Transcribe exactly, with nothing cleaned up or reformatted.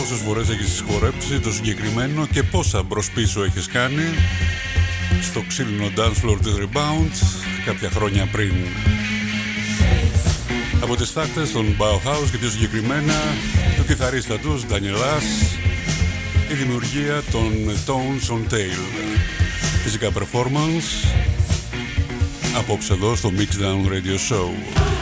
πόσες φορές έχεις χορέψει το συγκεκριμένο και πόσα μπρος πίσω έχεις κάνει στο ξύλινο dance floor της Rebound κάποια χρόνια πριν. Από τις τάχτες των Bauhaus και πιο συγκεκριμένα του κιθαρίστα τους Daniel Ash, η δημιουργία των Tones on Tail. Φυσικά performance απόψε εδώ στο Mixdown Radio Show.